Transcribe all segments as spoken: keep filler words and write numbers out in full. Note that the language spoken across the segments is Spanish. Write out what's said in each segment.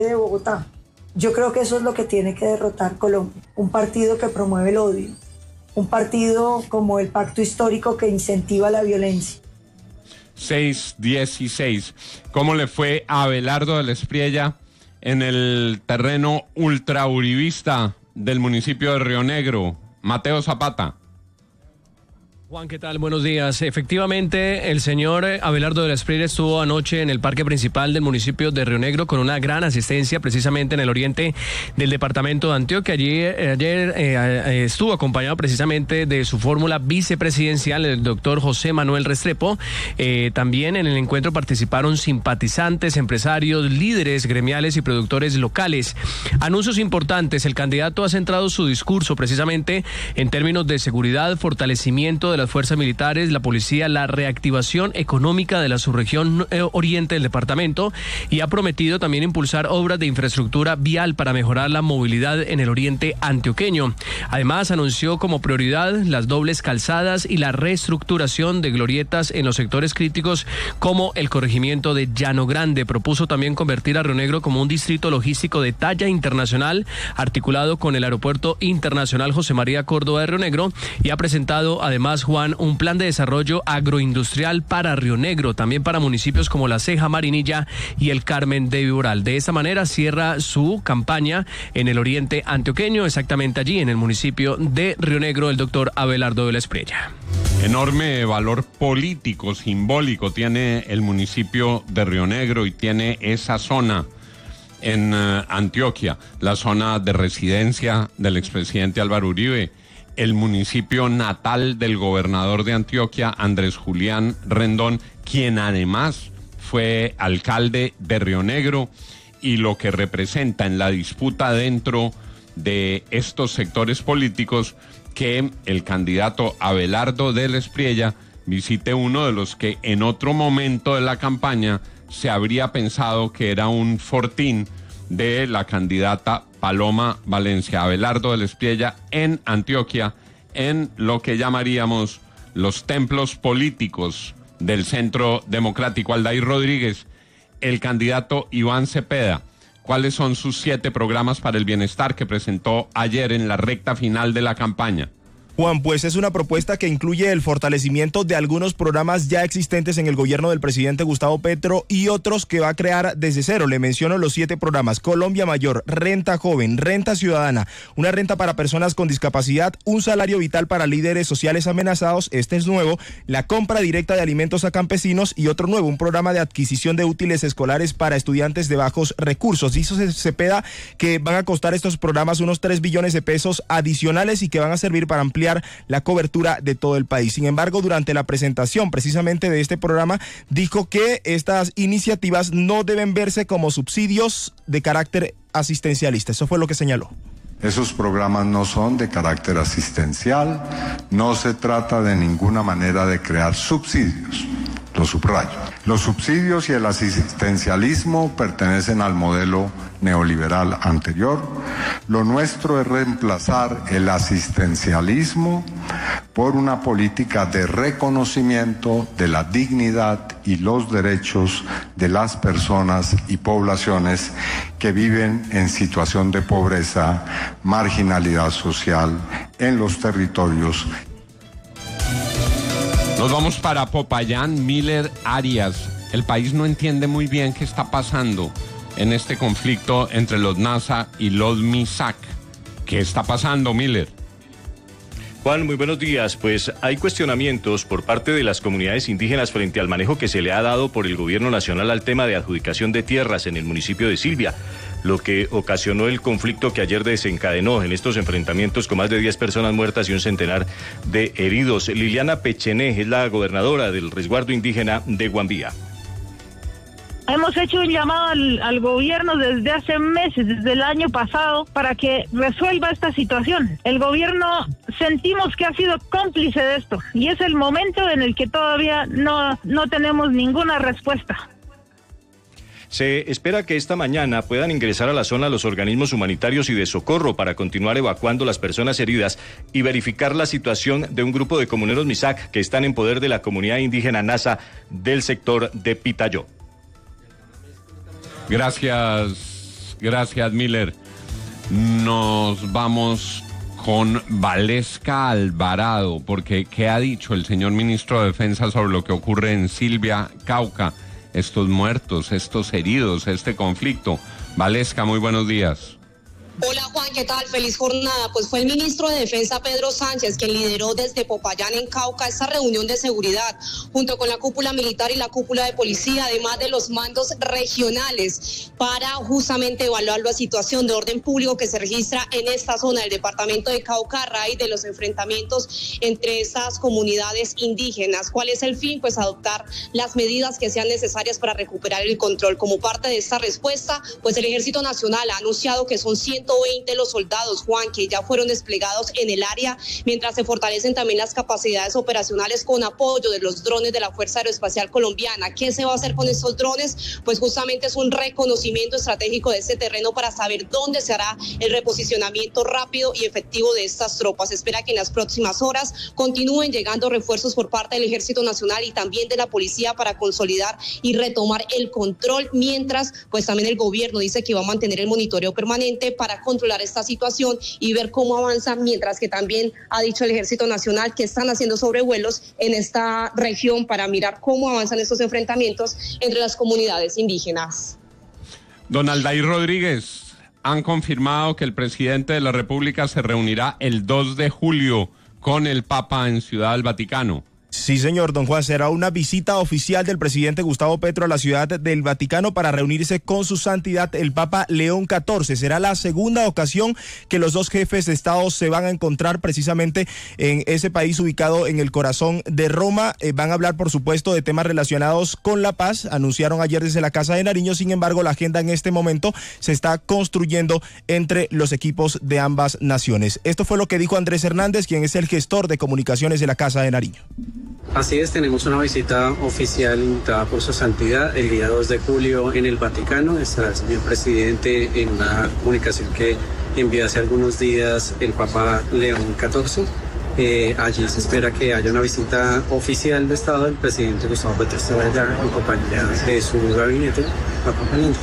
de Bogotá. Yo creo que eso es lo que tiene que derrotar Colombia, un partido que promueve el odio, un partido como el Pacto Histórico que incentiva la violencia. seis dieciséis. ¿Cómo le fue a Abelardo del Espriella en el terreno ultrauribista del municipio de Río Negro? Mateo Zapata. Juan, ¿qué tal? Buenos días. Efectivamente, el señor Abelardo del Espriella estuvo anoche en el parque principal del municipio de Río Negro con una gran asistencia precisamente en el oriente del departamento de Antioquia. Allí ayer eh, estuvo acompañado precisamente de su fórmula vicepresidencial, el doctor José Manuel Restrepo. Eh, también en el encuentro participaron simpatizantes, empresarios, líderes gremiales y productores locales. Anuncios importantes. El candidato ha centrado su discurso precisamente en términos de seguridad, fortalecimiento de las fuerzas militares, la policía, la reactivación económica de la subregión eh, oriente del departamento, y ha prometido también impulsar obras de infraestructura vial para mejorar la movilidad en el oriente antioqueño. Además, anunció como prioridad las dobles calzadas y la reestructuración de glorietas en los sectores críticos como el corregimiento de Llano Grande. Propuso también convertir a Río Negro como un distrito logístico de talla internacional, articulado con el Aeropuerto Internacional José María Córdoba de Río Negro, y ha presentado además, Juan, un plan de desarrollo agroindustrial para Río Negro, también para municipios como La Ceja, Marinilla y el Carmen de Viboral. De esta manera cierra su campaña en el oriente antioqueño, exactamente allí en el municipio de Río Negro, el doctor Abelardo del Espriella. Enorme valor político, simbólico tiene el municipio de Río Negro y tiene esa zona en uh, Antioquia, la zona de residencia del expresidente Álvaro Uribe, el municipio natal del gobernador de Antioquia, Andrés Julián Rendón, quien además fue alcalde de Río Negro, y lo que representa en la disputa dentro de estos sectores políticos que el candidato Abelardo del Espriella visite uno de los que en otro momento de la campaña se habría pensado que era un fortín de la candidata Paloma Valencia. Abelardo del Espriella en Antioquia, en lo que llamaríamos los templos políticos del Centro Democrático. Aldair Rodríguez, el candidato Iván Cepeda, ¿cuáles son sus siete programas para el bienestar que presentó ayer en la recta final de la campaña? Juan, pues es una propuesta que incluye el fortalecimiento de algunos programas ya existentes en el gobierno del presidente Gustavo Petro y otros que va a crear desde cero. Le menciono los siete programas: Colombia Mayor, Renta Joven, Renta Ciudadana, una renta para personas con discapacidad, un salario vital para líderes sociales amenazados, este es nuevo, la compra directa de alimentos a campesinos, y otro nuevo, un programa de adquisición de útiles escolares para estudiantes de bajos recursos. Dice Cepeda que van a costar estos programas unos tres billones de pesos adicionales y que van a servir para ampliar la cobertura de todo el país. Sin embargo, durante la presentación precisamente de este programa, dijo que estas iniciativas no deben verse como subsidios de carácter asistencialista. Eso fue lo que señaló. Esos programas no son de carácter asistencial, no se trata de ninguna manera de crear subsidios. Lo subrayo. Los subsidios y el asistencialismo pertenecen al modelo neoliberal anterior. Lo nuestro es reemplazar el asistencialismo por una política de reconocimiento de la dignidad y los derechos de las personas y poblaciones que viven en situación de pobreza, marginalidad social en los territorios. Nos vamos para Popayán. Miller Arias. El país no entiende muy bien qué está pasando en este conflicto entre los NASA y los MISAC. ¿Qué está pasando, Miller? Juan, muy buenos días. Pues hay cuestionamientos por parte de las comunidades indígenas frente al manejo que se le ha dado por el gobierno nacional al tema de adjudicación de tierras en el municipio de Silvia, lo que ocasionó el conflicto que ayer desencadenó en estos enfrentamientos con más de diez personas muertas y un centenar de heridos. Liliana Pechené es la gobernadora del resguardo indígena de Guambía. Hemos hecho un llamado al, al gobierno desde hace meses, desde el año pasado, para que resuelva esta situación. El gobierno sentimos que ha sido cómplice de esto y es el momento en el que todavía no, no tenemos ninguna respuesta. Se espera que esta mañana puedan ingresar a la zona los organismos humanitarios y de socorro para continuar evacuando las personas heridas y verificar la situación de un grupo de comuneros MISAC que están en poder de la comunidad indígena NASA del sector de Pitayó. Gracias, Gracias, Miller. Nos vamos con Valesca Alvarado, porque ¿qué ha dicho el señor ministro de Defensa sobre lo que ocurre en Silvia, Cauca? Estos muertos, estos heridos, este conflicto. Valesca, muy buenos días. Hola Juan, ¿qué tal? Feliz jornada. Pues fue el ministro de Defensa Pedro Sánchez quien lideró desde Popayán en Cauca esta reunión de seguridad junto con la cúpula militar y la cúpula de policía, además de los mandos regionales, para justamente evaluar la situación de orden público que se registra en esta zona del departamento de Cauca a raíz de los enfrentamientos entre estas comunidades indígenas. ¿Cuál es el fin? Pues adoptar las medidas que sean necesarias para recuperar el control. Como parte de esta respuesta, pues el Ejército Nacional ha anunciado que son ciento veinte los soldados, Juan, que ya fueron desplegados en el área, mientras se fortalecen también las capacidades operacionales con apoyo de los drones de la Fuerza Aeroespacial Colombiana. ¿Qué se va a hacer con estos drones? Pues justamente es un reconocimiento estratégico de este terreno para saber dónde se hará el reposicionamiento rápido y efectivo de estas tropas. Se espera que en las próximas horas continúen llegando refuerzos por parte del Ejército Nacional y también de la policía para consolidar y retomar el control, mientras pues también el gobierno dice que va a mantener el monitoreo permanente para controlar esta situación y ver cómo avanza, mientras que también ha dicho el Ejército Nacional que están haciendo sobrevuelos en esta región para mirar cómo avanzan estos enfrentamientos entre las comunidades indígenas. Don Aldair Rodríguez, han confirmado que el presidente de la República se reunirá el dos de julio con el Papa en Ciudad del Vaticano. Sí, señor, don Juan, será una visita oficial del presidente Gustavo Petro a la Ciudad del Vaticano para reunirse con su santidad el Papa León catorce. Será la segunda ocasión que los dos jefes de Estado se van a encontrar precisamente en ese país ubicado en el corazón de Roma. Eh, van a hablar, por supuesto, de temas relacionados con la paz. Anunciaron ayer desde la Casa de Nariño, sin embargo, la agenda en este momento se está construyendo entre los equipos de ambas naciones. Esto fue lo que dijo Andrés Hernández, quien es el gestor de comunicaciones de la Casa de Nariño. Así es, tenemos una visita oficial invitada por su santidad el día dos de julio en el Vaticano. Estará el señor presidente en una comunicación que envió hace algunos días el Papa León catorce. Eh, allí se espera que haya una visita oficial de Estado del presidente Gustavo Petro allá en compañía de su gabinete acompañante.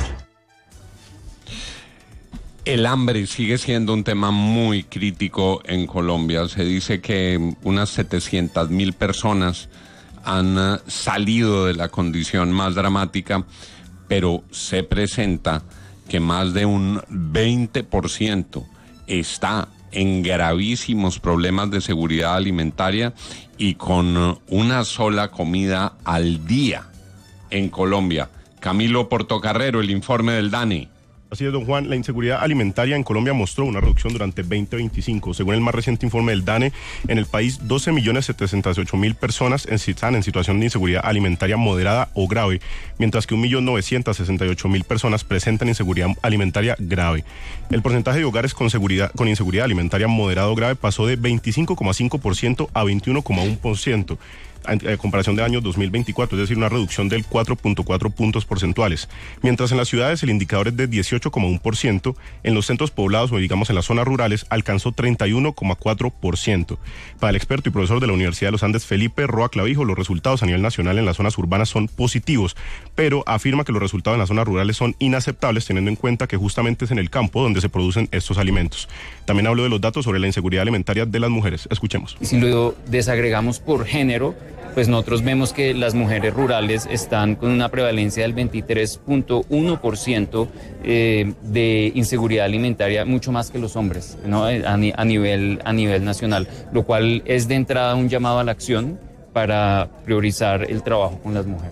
El hambre sigue siendo un tema muy crítico en Colombia. Se dice que unas setecientas mil personas han salido de la condición más dramática, pero se presenta que más de un veinte por ciento está en gravísimos problemas de seguridad alimentaria y con una sola comida al día en Colombia. Camilo Portocarrero, el informe del DANE. Así es, don Juan, la inseguridad alimentaria en Colombia mostró una reducción durante veinte veinticinco. Según el más reciente informe del DANE, en el país doce millones setecientos setenta y ocho mil personas están en situación de inseguridad alimentaria moderada o grave, mientras que un millón novecientos sesenta y ocho mil personas presentan inseguridad alimentaria grave. El porcentaje de hogares con, seguridad, con inseguridad alimentaria moderada o grave pasó de veinticinco coma cinco por ciento a veintiuno coma uno por ciento. En comparación del año dos mil veinticuatro, es decir, una reducción del cuatro punto cuatro puntos porcentuales. Mientras en las ciudades el indicador es de dieciocho coma uno por ciento, en los centros poblados o digamos en las zonas rurales alcanzó treinta y uno coma cuatro por ciento. Para el experto y profesor de la Universidad de los Andes, Felipe Roa Clavijo, los resultados a nivel nacional en las zonas urbanas son positivos, pero afirma que los resultados en las zonas rurales son inaceptables, teniendo en cuenta que justamente es en el campo donde se producen estos alimentos. También habló de los datos sobre la inseguridad alimentaria de las mujeres. Escuchemos. Si lo desagregamos por género, pues nosotros vemos que las mujeres rurales están con una prevalencia del veintitrés punto uno por ciento eh, de inseguridad alimentaria, mucho más que los hombres, ¿no? a, ni, a, nivel, a nivel nacional, lo cual es de entrada un llamado a la acción para priorizar el trabajo con las mujeres.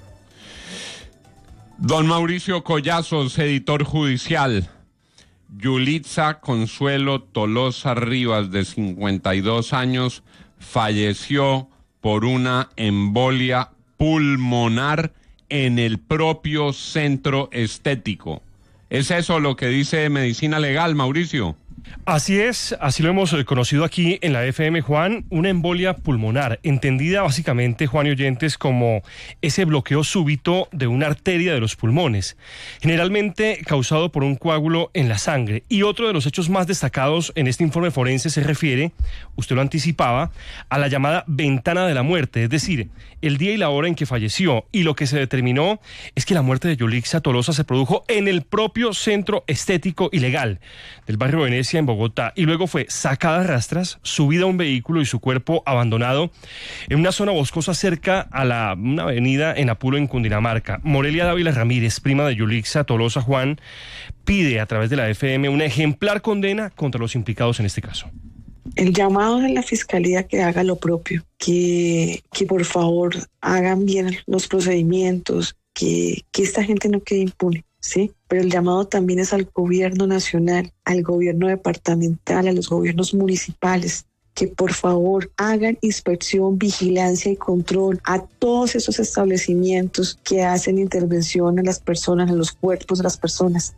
Don Mauricio Collazos, editor judicial. Yulitza Consuelo Tolosa Rivas, de cincuenta y dos años, falleció por una embolia pulmonar en el propio centro estético. ¿Es eso lo que dice Medicina Legal, Mauricio? Así es, así lo hemos conocido aquí en la F M, Juan, una embolia pulmonar, entendida básicamente, Juan y oyentes, como ese bloqueo súbito de una arteria de los pulmones, generalmente causado por un coágulo en la sangre. Y otro de los hechos más destacados en este informe forense se refiere, usted lo anticipaba, a la llamada ventana de la muerte, es decir, el día y la hora en que falleció. Y lo que se determinó es que la muerte de Yulixa Tolosa se produjo en el propio centro estético y legal del barrio Venecia en Bogotá, y luego fue sacada a rastras, subida a un vehículo y su cuerpo abandonado en una zona boscosa cerca a la, una avenida en Apulo, en Cundinamarca. Morelia Dávila Ramírez, prima de Yulixa Tolosa, Juan, pide a través de la F M una ejemplar condena contra los implicados en este caso. El llamado de la Fiscalía que haga lo propio, que, que por favor hagan bien los procedimientos, que, que esta gente no quede impune, ¿sí? Pero el llamado también es al gobierno nacional, al gobierno departamental, a los gobiernos municipales, que por favor hagan inspección, vigilancia y control a todos esos establecimientos que hacen intervención a las personas, a los cuerpos de las personas.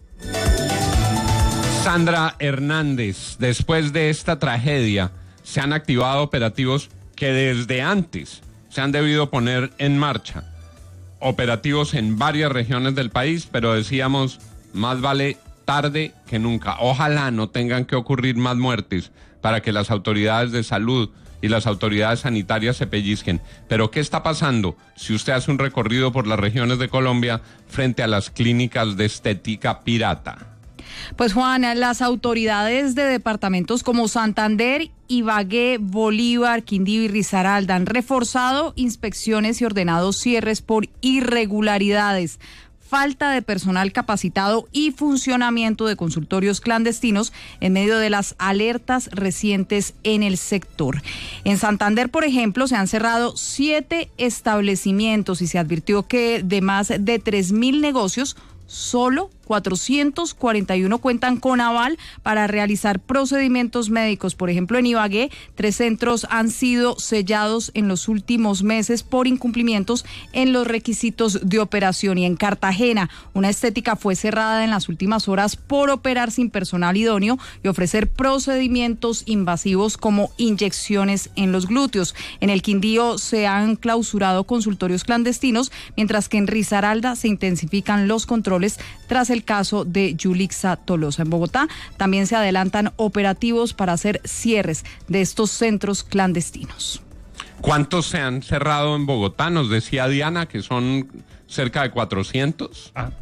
Sandra Hernández, después de esta tragedia, se han activado operativos que desde antes se han debido poner en marcha. Operativos en varias regiones del país, pero decíamos, más vale tarde que nunca. Ojalá no tengan que ocurrir más muertes para que las autoridades de salud y las autoridades sanitarias se pellizquen. Pero ¿qué está pasando si usted hace un recorrido por las regiones de Colombia frente a las clínicas de estética pirata? Pues Juan, las autoridades de departamentos como Santander, Ibagué, Bolívar, Quindío y Risaralda han reforzado inspecciones y ordenado cierres por irregularidades, falta de personal capacitado y funcionamiento de consultorios clandestinos en medio de las alertas recientes en el sector. En Santander, por ejemplo, se han cerrado siete establecimientos y se advirtió que de más de tres mil negocios, solo cuatrocientos cuarenta y uno cuentan con aval para realizar procedimientos médicos. Por ejemplo, en Ibagué, tres centros han sido sellados en los últimos meses por incumplimientos en los requisitos de operación. Y en Cartagena, una estética fue cerrada en las últimas horas por operar sin personal idóneo y ofrecer procedimientos invasivos como inyecciones en los glúteos. En el Quindío se han clausurado consultorios clandestinos, mientras que en Risaralda se intensifican los controles tras el caso de Yulixa Tolosa. En Bogotá también se adelantan operativos para hacer cierres de estos centros clandestinos. ¿Cuántos se han cerrado en Bogotá? Nos decía Diana que son cerca de cuatrocientos. Ah.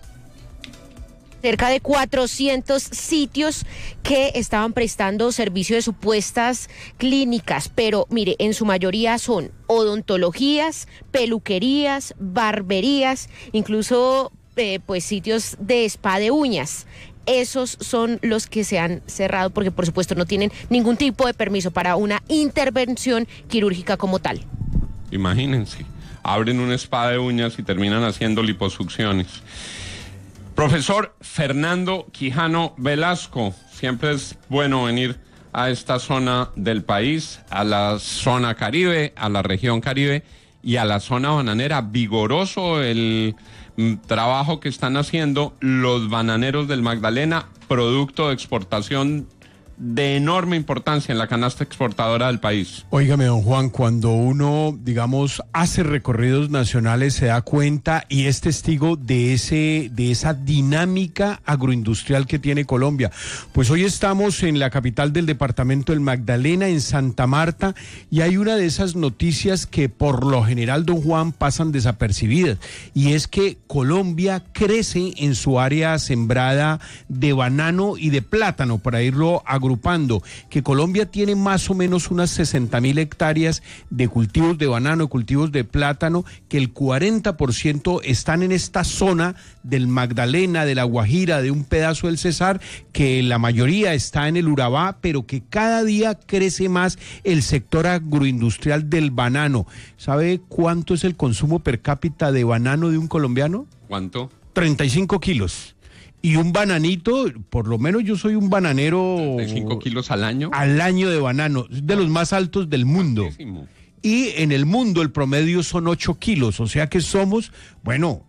Cerca de cuatrocientos sitios que estaban prestando servicio de supuestas clínicas, pero mire, en su mayoría son odontologías, peluquerías, barberías, incluso eh, pues sitios de spa de uñas. Esos son los que se han cerrado porque por supuesto no tienen ningún tipo de permiso para una intervención quirúrgica como tal. Imagínense, abren un spa de uñas y terminan haciendo liposucciones. Profesor Fernando Quijano Velasco, siempre es bueno venir a esta zona del país, a la zona Caribe, a la región Caribe y a la zona bananera. Vigoroso el mm, trabajo que están haciendo los bananeros del Magdalena, producto de exportación de enorme importancia en la canasta exportadora del país. Óigame, don Juan, cuando uno, digamos, hace recorridos nacionales se da cuenta y es testigo de ese, de esa dinámica agroindustrial que tiene Colombia. Pues hoy estamos en la capital del departamento del Magdalena, en Santa Marta, y hay una de esas noticias que por lo general, don Juan, pasan desapercibidas, y es que Colombia crece en su área sembrada de banano y de plátano, para irlo agrupando, que Colombia tiene más o menos unas sesenta mil hectáreas de cultivos de banano y cultivos de plátano, que el cuarenta por ciento están en esta zona del Magdalena, de la Guajira, de un pedazo del Cesar, que la mayoría está en el Urabá, pero que cada día crece más el sector agroindustrial del banano. ¿Sabe cuánto es el consumo per cápita de banano de un colombiano? ¿Cuánto? treinta y cinco kilos. Y un bananito, por lo menos yo soy un bananero... ¿De cinco kilos al año? Al año de banano, de los más altos del mundo. Altísimo. Y en el mundo el promedio son ocho kilos, o sea que somos, bueno,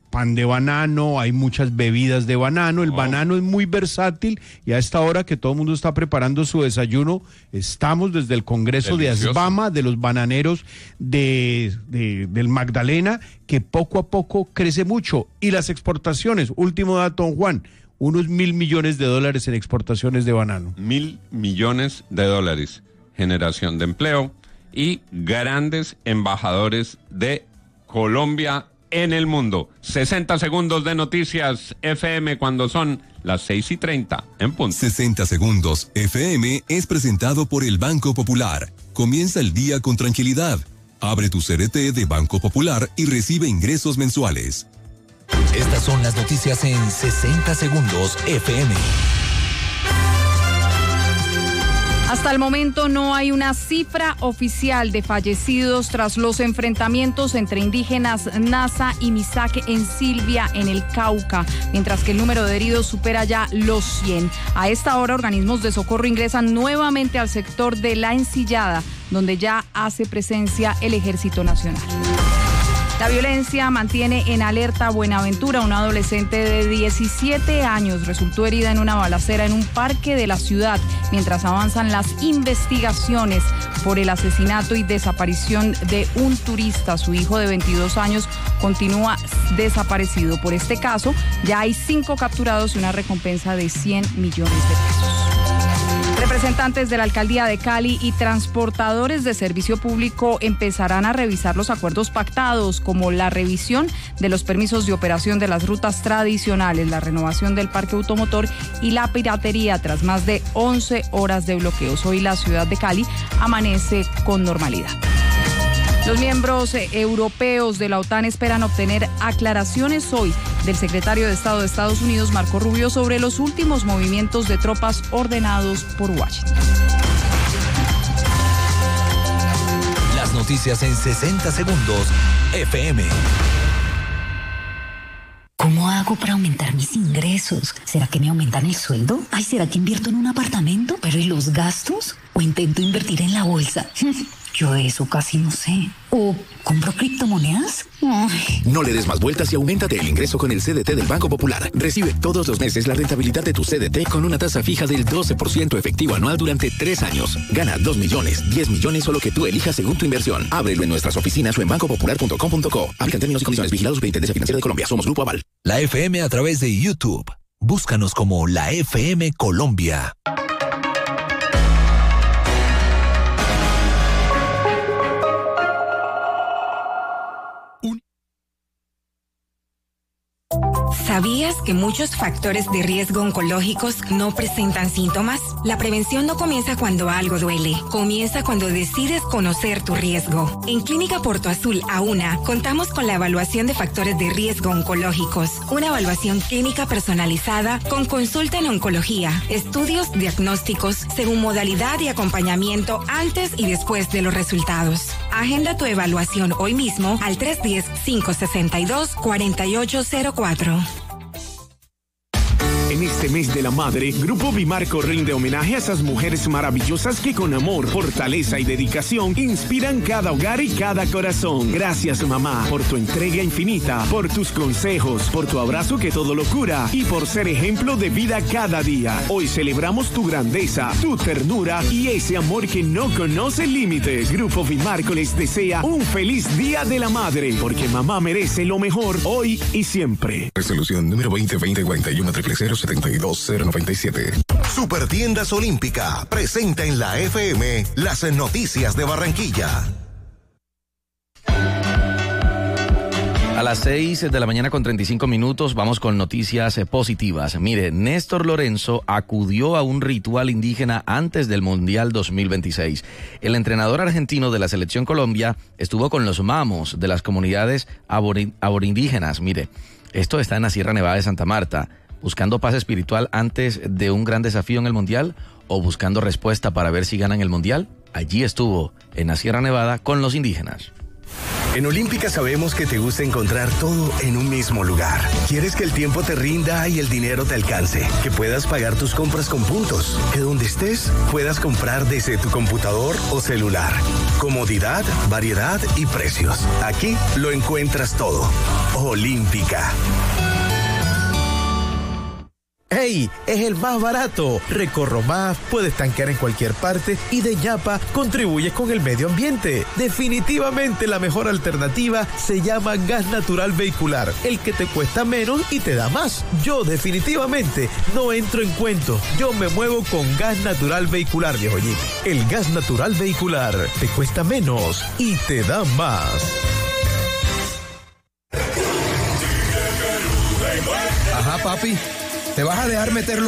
pan de banano, hay muchas bebidas de banano, el oh. banano es muy versátil y a esta hora que todo el mundo está preparando su desayuno, estamos desde el Congreso Delicioso. de Asbama, de los bananeros de, de, del Magdalena, que poco a poco crece mucho. Y las exportaciones, último dato, don Juan, unos mil millones de dólares en exportaciones de banano. Mil millones de dólares, generación de empleo y grandes embajadores de Colombia en el mundo. sesenta segundos de noticias F M cuando son las seis y treinta en punto. sesenta segundos F M es presentado por el Banco Popular. Comienza el día con tranquilidad. Abre tu C D T de Banco Popular y recibe ingresos mensuales. Estas son las noticias en sesenta segundos F M. Hasta el momento no hay una cifra oficial de fallecidos tras los enfrentamientos entre indígenas Nasa y Misak en Silvia, en el Cauca, mientras que el número de heridos supera ya los cien. A esta hora, organismos de socorro ingresan nuevamente al sector de La Ensillada, donde ya hace presencia el Ejército Nacional. La violencia mantiene en alerta Buenaventura. Una adolescente de diecisiete años resultó herida en una balacera en un parque de la ciudad, mientras avanzan las investigaciones por el asesinato y desaparición de un turista. Su hijo de veintidós años continúa desaparecido. Por este caso, ya hay cinco capturados y una recompensa de cien millones de pesos. Representantes de la Alcaldía de Cali y transportadores de servicio público empezarán a revisar los acuerdos pactados, como la revisión de los permisos de operación de las rutas tradicionales, la renovación del parque automotor y la piratería tras más de once horas de bloqueos. Hoy la ciudad de Cali amanece con normalidad. Los miembros europeos de la OTAN esperan obtener aclaraciones hoy del secretario de Estado de Estados Unidos, Marco Rubio, sobre los últimos movimientos de tropas ordenados por Washington. Las noticias en sesenta segundos F M. ¿Cómo hago para aumentar mis ingresos? ¿Será que me aumentan el sueldo? Ay, ¿será que invierto en un apartamento? ¿Pero y los gastos? ¿O intento invertir en la bolsa? Yo de eso casi no sé. ¿O compro criptomonedas? Ay. No le des más vueltas y auméntate el ingreso con el C D T del Banco Popular. Recibe todos los meses la rentabilidad de tu C D T con una tasa fija del doce por ciento efectivo anual durante tres años. Gana dos millones, diez millones o lo que tú elijas según tu inversión. Ábrelo en nuestras oficinas o en banco popular punto com punto co. Aplican términos y condiciones. Vigilados por Superintendencia Financiera de Colombia. Somos Grupo Aval. La F M a través de YouTube. Búscanos como la F M Colombia. ¿Sabías que muchos factores de riesgo oncológicos no presentan síntomas? La prevención no comienza cuando algo duele, comienza cuando decides conocer tu riesgo. En Clínica Porto Azul AUNA contamos con la evaluación de factores de riesgo oncológicos, una evaluación clínica personalizada con consulta en oncología, estudios diagnósticos según modalidad y acompañamiento antes y después de los resultados. Agenda tu evaluación hoy mismo al tres uno cero, cinco seis dos, cuatro ocho cero cuatro. En este mes de la madre, Grupo Bimarco rinde homenaje a esas mujeres maravillosas que con amor, fortaleza y dedicación inspiran cada hogar y cada corazón. Gracias, mamá, por tu entrega infinita, por tus consejos, por tu abrazo que todo lo cura y por ser ejemplo de vida cada día. Hoy celebramos tu grandeza, tu ternura y ese amor que no conoce límites. Grupo Bimarco les desea un feliz Día de la Madre, porque mamá merece lo mejor hoy y siempre. Resolución número veinte veinte cuarenta y uno cero cero setenta y dos cero noventa y siete. Supertiendas Olímpica presenta en la F M las noticias de Barranquilla. A las seis de la mañana con treinta y cinco minutos vamos con noticias positivas. Mire, Néstor Lorenzo acudió a un ritual indígena antes del Mundial dos mil veintiséis. El entrenador argentino de la Selección Colombia estuvo con los mamos de las comunidades aborindígenas. Mire, esto está en la Sierra Nevada de Santa Marta. ¿Buscando paz espiritual antes de un gran desafío en el Mundial o buscando respuesta para ver si ganan el Mundial? Allí estuvo, en la Sierra Nevada, con los indígenas. En Olímpica sabemos que te gusta encontrar todo en un mismo lugar. Quieres que el tiempo te rinda y el dinero te alcance, que puedas pagar tus compras con puntos, que donde estés puedas comprar desde tu computador o celular. Comodidad, variedad y precios. Aquí lo encuentras todo. Olímpica. ¡Hey! Es el más barato. Recorro más, puedes tanquear en cualquier parte y de ñapa contribuyes con el medio ambiente. Definitivamente la mejor alternativa se llama gas natural vehicular, el que te cuesta menos y te da más. Yo definitivamente no entro en cuentos. Yo me muevo con gas natural vehicular, viejo Jimmy. El gas natural vehicular te cuesta menos y te da más. Ajá, papi. ¿Te vas a dejar meterlo